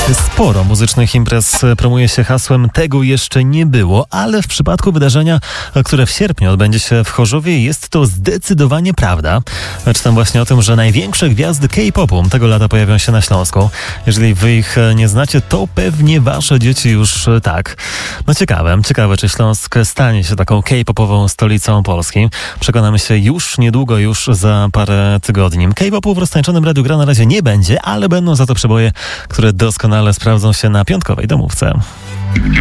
Sporo muzycznych imprez promuje się hasłem "tego jeszcze nie było", ale w przypadku wydarzenia, które w sierpniu odbędzie się w Chorzowie, jest to zdecydowanie prawda. Czytam właśnie o tym, że największe gwiazdy K-popu tego lata pojawią się na Śląsku. Jeżeli wy ich nie znacie, to pewnie wasze dzieci już tak. No ciekawe, czy Śląsk stanie się taką K-popową stolicą Polski. Przekonamy się już niedługo, już za parę tygodni. K-popu w roztańczonym Radiu Gra na razie nie będzie, ale będą za to przeboje, które doskonale sprawdzą się na piątkowej domówce.